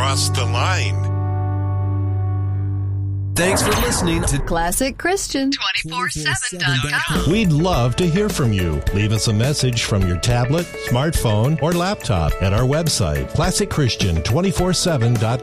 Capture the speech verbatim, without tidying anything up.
crossed the line. Thanks for listening to Classic Christian twenty-four seven dot com. We'd love to hear from you. Leave us a message from your tablet, smartphone, or laptop at our website, classic christian two forty-seven dot com.